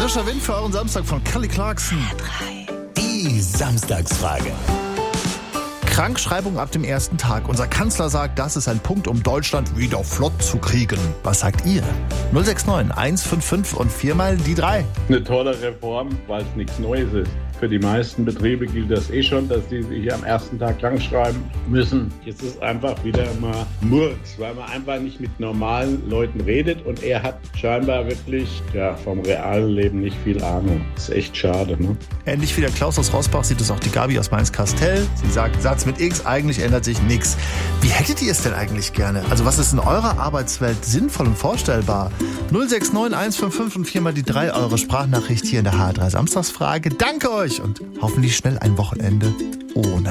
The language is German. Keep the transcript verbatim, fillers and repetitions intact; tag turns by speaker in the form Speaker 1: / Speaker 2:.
Speaker 1: Frischer Wind für euren Samstag von Kelly Clarkson.
Speaker 2: Die Samstagsfrage.
Speaker 1: Krankschreibung ab dem ersten Tag. Unser Kanzler sagt, das ist ein Punkt, um Deutschland wieder flott zu kriegen. Was sagt ihr? null sechs neun eins fünf fünf und viermal die drei.
Speaker 3: Eine tolle Reform, weil es nichts Neues ist. Für die meisten Betriebe gilt das eh schon, dass die sich am ersten Tag krank schreiben müssen. Jetzt ist einfach wieder mal Murks, weil man einfach nicht mit normalen Leuten redet und er hat scheinbar wirklich ja, vom realen Leben nicht viel Ahnung. Das ist echt schade, ne?
Speaker 1: Ähnlich wie der Klaus aus Rossbach sieht es auch die Gabi aus Mainz-Kastell. Sie sagt, Satz mit X, eigentlich ändert sich nichts. Wie hättet ihr es denn eigentlich gerne? Also was ist in eurer Arbeitswelt sinnvoll und vorstellbar? null sechs neun eins fünf fünf und viermal die drei, eure Sprachnachricht hier in der H drei Samstagsfrage. Danke euch und hoffentlich schnell ein Wochenende ohne